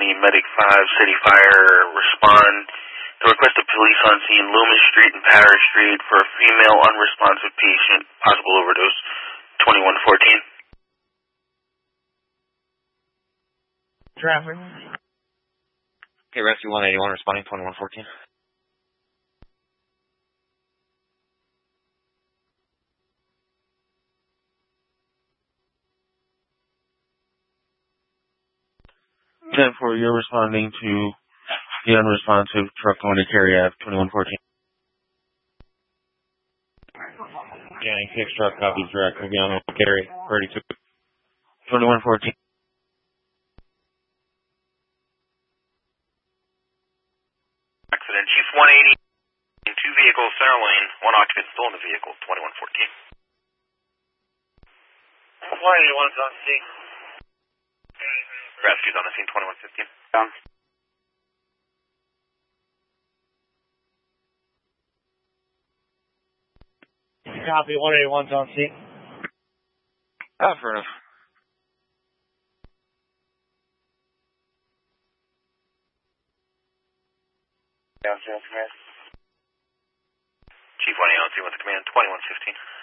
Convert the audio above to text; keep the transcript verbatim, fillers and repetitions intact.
County Medic five, City Fire, respond to request of police on scene, Loomis Street and Paris Street, for a female unresponsive patient, possible overdose, twenty-one fourteen. Traffic. Okay, Rescue one eighty-one responding twenty-one fourteen. ten four, you're responding to the unresponsive truck going to Cary Ave, twenty-one fourteen. Scanning six truck, copies direct, will be on Cary, thirty-two. twenty-one fourteen. Accident, Chief one eighty, two vehicles, center lane, one occupant still in the vehicle, twenty-one fourteen. one eighty-one's on scene. Rescue's on the scene, twenty-one fifteen. Down. Copy, one eighty-one's on scene. Ah, fair enough. Downstairs, command. Chief one eighty-one, with the command, twenty-one fifteen.